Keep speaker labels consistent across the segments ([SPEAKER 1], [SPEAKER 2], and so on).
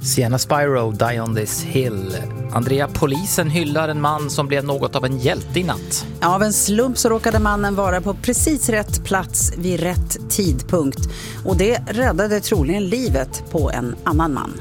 [SPEAKER 1] Sienna Spyro, Die on this hill. Andrea, polisen hyllar en man som blev något av en hjälte i natt.
[SPEAKER 2] Av en slump så råkade mannen vara på precis rätt plats vid rätt tidpunkt. Och det räddade troligen livet på en annan man.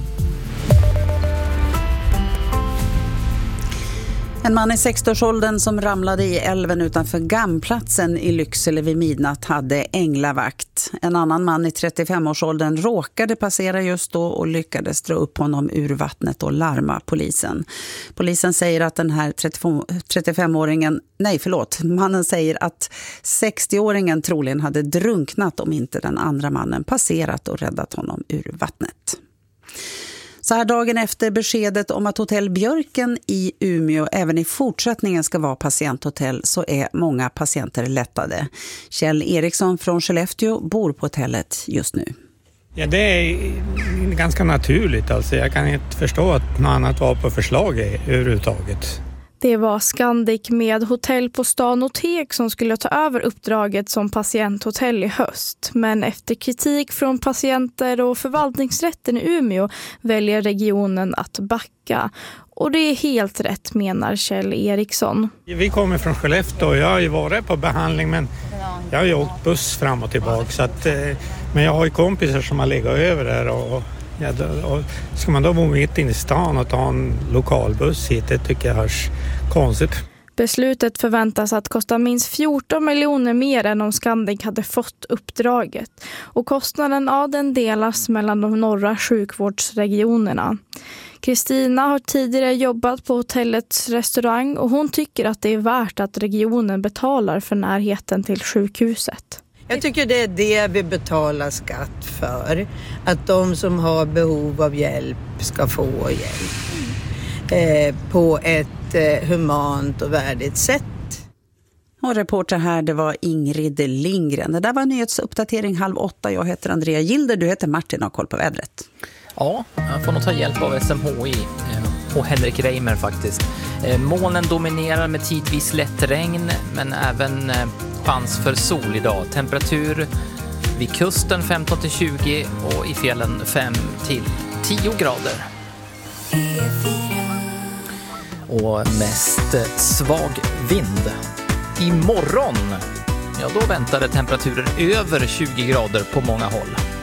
[SPEAKER 2] En man i 60-årsåldern som ramlade i älven utanför Gamplatsen i Lycksele vid midnatt hade änglavakt. En annan man i 35-årsåldern råkade passera just då och lyckades dra upp honom ur vattnet och larma polisen. Polisen säger att den här 35-åringen, mannen säger att 60-åringen troligen hade drunknat om inte den andra mannen passerat och räddat honom ur vattnet. Så här dagen efter beskedet om att hotell Björken i Umeå även i fortsättningen ska vara patienthotell så är många patienter lättade. Kjell Eriksson från Skellefteå bor på hotellet just nu.
[SPEAKER 3] Ja, det är ganska naturligt. Alltså. Jag kan inte förstå att något annat var på förslag överhuvudtaget.
[SPEAKER 4] Det var Scandic med hotell på Stan och Tek som skulle ta över uppdraget som patienthotell i höst. Men efter kritik från patienter och förvaltningsrätten i Umeå väljer regionen att backa. Och det är helt rätt, menar Kjell Eriksson.
[SPEAKER 3] Vi kommer från Skellefteå och jag har ju varit på behandling, men jag har ju åkt buss fram och tillbaka. Så att, men jag har ju kompisar som har legat över där och ska man då bo mitt in i stan och ta en lokalbuss hit, det tycker jag hörs konstigt.
[SPEAKER 4] Beslutet förväntas att kosta minst 14 miljoner mer än om Scandic hade fått uppdraget. Och kostnaden av den delas mellan de norra sjukvårdsregionerna. Kristina har tidigare jobbat på hotellets restaurang och hon tycker att det är värt att regionen betalar för närheten till sjukhuset.
[SPEAKER 5] Jag tycker det är det vi betalar skatt för. Att de som har behov av hjälp ska få hjälp på ett humant och värdigt sätt.
[SPEAKER 2] Och reporter här, det var Ingrid Lindgren. Det där var en nyhetsuppdatering 7:30. Jag heter Andrea Gilder, du heter Martin och har koll på vädret.
[SPEAKER 1] Ja, jag får nog ta hjälp av SMHI och Henrik Reimer faktiskt. Molnen dominerar med tidvis lätt regn, men även chans för sol idag. Temperatur vid kusten 15-20 och i fjällen 5-10 grader. Och mest svag vind. Imorgon, ja då väntar det temperaturer över 20 grader på många håll.